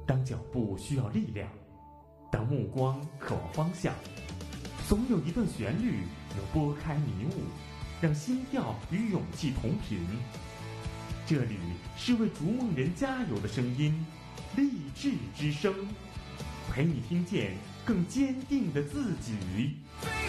当脚步需要力量，当目光渴望方向，总有一段旋律能拨开迷雾，让心跳与勇气同频。这里是为逐梦人加油的声音，励志之声，陪你听见更坚定的自己。